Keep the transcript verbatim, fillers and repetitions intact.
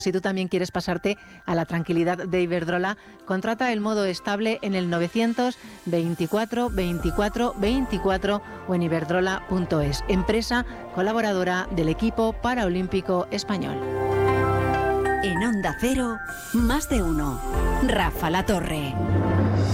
Si tú también quieres pasarte a la tranquilidad de Iberdrola, contrata el modo estable en el novecientos veinticuatro veinticuatro veinticuatro o en iberdrola punto es, empresa colaboradora del equipo paraolímpico español. En Onda Cero, más de uno. Rafa La Torre.